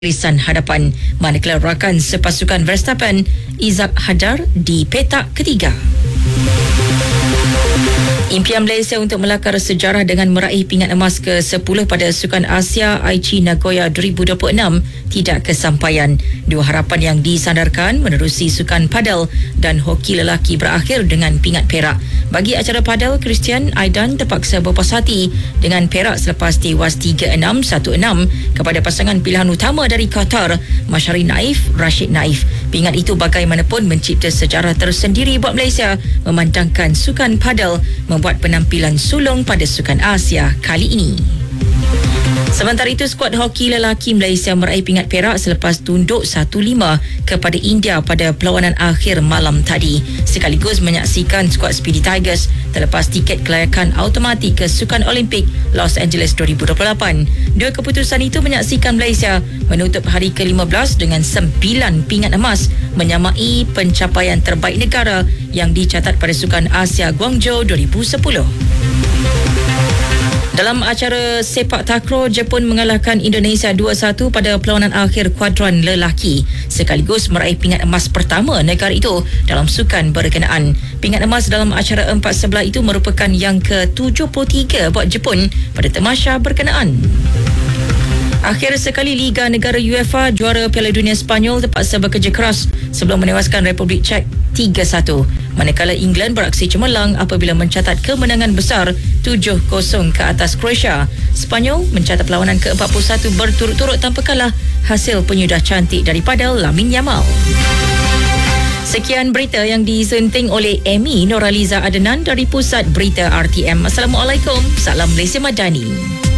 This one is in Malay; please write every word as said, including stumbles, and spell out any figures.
lisan hadapan, manakala rakan sepasukan Verstappen Izzat Hadar di petak ketiga. Impian Malaysia untuk melakar sejarah dengan meraih pingat emas ke sepuluh pada Sukan Asia Aichi Nagoya dua ribu dua puluh enam tidak kesampaian. Dua harapan yang disandarkan menerusi sukan padel dan hoki lelaki berakhir dengan pingat perak. Bagi acara padel, Christian Aidan terpaksa berpuas hati dengan perak selepas tewas tiga enam satu enam kepada pasangan pilihan utama dari Qatar, Mashari Naif Rashid Naif. Pingat itu bagaimanapun mencipta sejarah tersendiri buat Malaysia memandangkan sukan padel membuat penampilan sulung pada Sukan Asia kali ini. Sementara itu, skuad hoki lelaki Malaysia meraih pingat perak selepas tunduk satu lima kepada India pada perlawanan akhir malam tadi, sekaligus menyaksikan skuad Speedy Tigers terlepas tiket kelayakan automatik ke Sukan Olimpik Los Angeles dua ribu dua puluh lapan. Dua keputusan itu menyaksikan Malaysia menutup hari ke lima belas dengan sembilan pingat emas, menyamai pencapaian terbaik negara yang dicatat pada Sukan Asia Guangzhou dua ribu sepuluh. Dalam acara sepak takraw, Jepun mengalahkan Indonesia dua satu pada perlawanan akhir kuadran lelaki, sekaligus meraih pingat emas pertama negara itu dalam sukan berkenaan. Pingat emas dalam acara empat sebelah itu merupakan yang ke tujuh puluh tiga buat Jepun pada tamasya berkenaan. Akhir sekali Liga Negara UEFA, juara Piala Dunia Sepanyol terpaksa bekerja keras sebelum menewaskan Republik Czech tiga satu. Manakala England beraksi cemerlang apabila mencatat kemenangan besar tujuh kosong ke atas Croatia. Sepanyol mencatat perlawanan ke empat puluh satu berturut-turut tanpa kalah, hasil penyudah cantik daripada Lamine Yamal. Sekian berita yang disunting oleh Amy Noraliza Adenan dari Pusat Berita R T M. Assalamualaikum, salam Malaysia Madani.